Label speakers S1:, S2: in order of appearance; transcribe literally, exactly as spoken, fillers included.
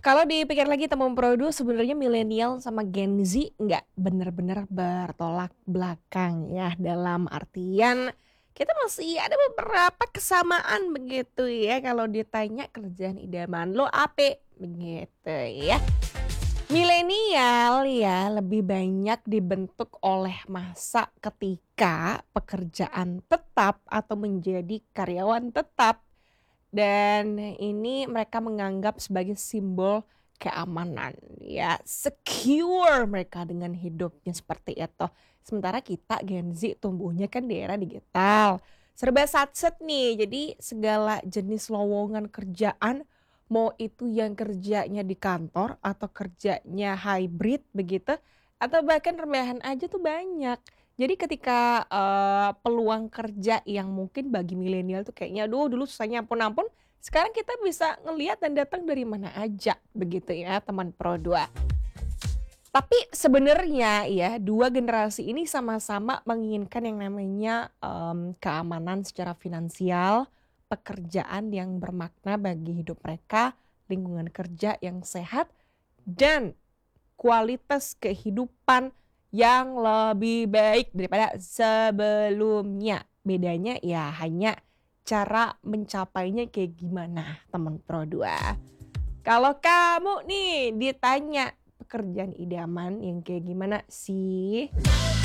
S1: Kalau dipikir lagi teman Produ sebenarnya milenial sama Gen Z nggak bener-bener bertolak belakang ya, dalam artian kita masih ada beberapa kesamaan begitu ya kalau ditanya kerjaan idaman lo ape? Begitu ya. Milenial ya lebih banyak dibentuk oleh masa ketika pekerjaan tetap atau menjadi karyawan tetap. Dan ini mereka menganggap sebagai simbol keamanan ya, secure mereka dengan hidupnya seperti itu. Sementara kita Gen Z tumbuhnya kan di era digital, serba satset nih, jadi segala jenis lowongan kerjaan, mau itu yang kerjanya di kantor atau kerjanya hybrid begitu, atau bahkan rebahan aja tuh banyak. Jadi ketika, eee, peluang kerja yang mungkin bagi milenial tuh kayaknya, aduh dulu susahnya ampun-ampun, sekarang kita bisa ngelihat dan datang dari mana aja, begitu ya teman Pro dua. Tapi sebenarnya ya, dua generasi ini sama-sama menginginkan yang namanya, mmm, keamanan secara finansial, pekerjaan yang bermakna bagi hidup mereka, lingkungan kerja yang sehat, dan kualitas kehidupan yang lebih baik daripada sebelumnya. Bedanya ya hanya cara mencapainya kayak gimana teman Pro dua. Kalau kamu nih ditanya pekerjaan idaman yang kayak gimana sih?